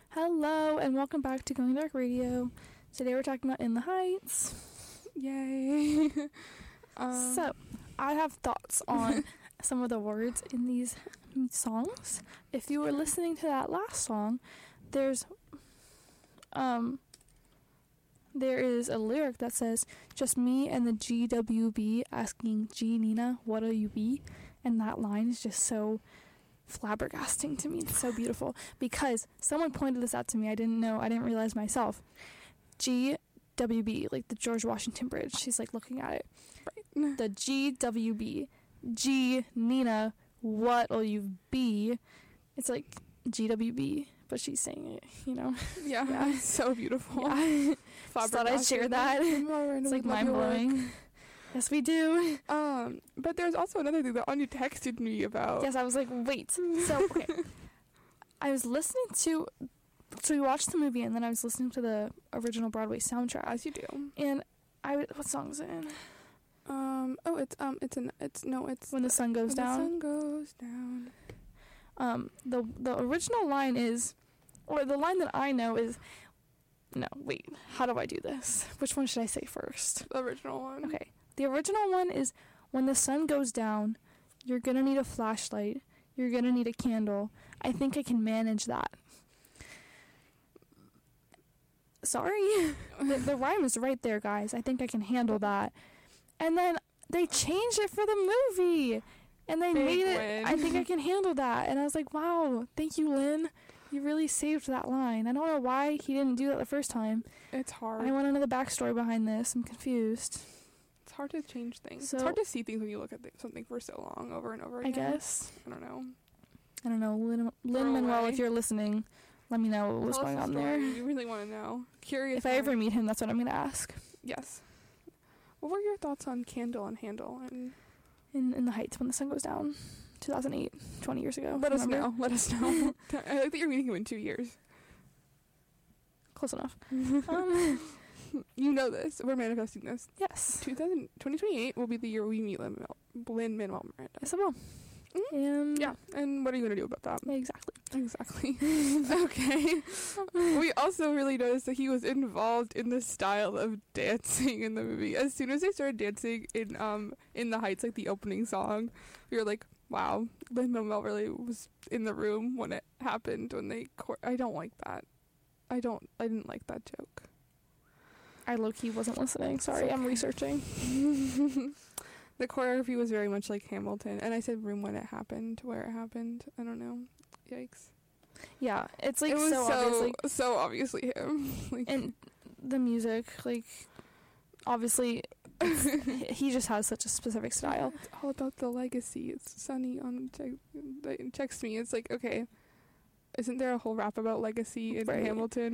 Hello, and welcome back to Going Dark Radio. Today we're talking about In the Heights. Yay. So, I have thoughts on some of the words in these songs. If you were listening to that last song, there is a lyric that says, just me and the GWB asking G Nina, what'll you be? And that line is just so flabbergasting to me. It's so beautiful because someone pointed this out to me. I didn't realize myself. GWB, like the George Washington Bridge. She's like looking at it. Right. The GWB. G Nina, what'll you be? It's like GWB, but she's saying it, you know? Yeah. It's so beautiful. Yeah. Just thought I'd share that. It's like mind-blowing. Yes, we do. But there's also another thing that Anya texted me about. Yes, I was like, wait. So, okay. I was listening to... So we watched the movie, and then I was listening to the original Broadway soundtrack. As you do. And what song is it in? It's When the Sun Goes Down. The sun goes down. The original line is... Or the line that I know is... No, wait. How do I do this? Which one should I say first? The original one. Okay. The original one is, when the sun goes down, you're going to need a flashlight. You're going to need a candle. I think I can manage that. Sorry. The rhyme is right there, guys. I think I can handle that. And then they changed it for the movie. And they made it, win. I think I can handle that. And I was like, wow, thank you, Lynn. You really saved that line. I don't know why he didn't do that the first time. It's hard. I want to know the backstory behind this. I'm confused. It's hard to change things. So, it's hard to see things when you look at something for so long, over and over again. I guess. I don't know. Lynn Manuel, if you're listening, let me know what was Tell us going the on story. there. You really want to know. Curious. If I ever meet him, that's what I'm going to ask. Yes. What were your thoughts on Candle and Handle? And In the Heights, When the Sun Goes Down, 2008, 20 years ago. Let us know. I like that you're meeting him in 2 years. Close enough. You know this. We're manifesting this. Yes. 2028 will be the year we meet Lin-Manuel Miranda. Yes, I will. And yeah. And what are you going to do about that? Exactly. Okay. We also really noticed that he was involved in the style of dancing in the movie. As soon as they started dancing in the Heights, like the opening song, we were like, wow, Lin-Manuel really was in the room when it happened, when they I don't like that. I didn't like that joke. I low-key wasn't listening. Sorry, okay. I'm researching. The choreography was very much like Hamilton. And I said room when it happened, where it happened. I don't know. Yikes. Yeah, it's like it was so obviously him. And the music, like, obviously, he just has such a specific style. It's all about the legacy. It's Sunny on text me. It's like, okay, isn't there a whole rap about legacy in Hamilton?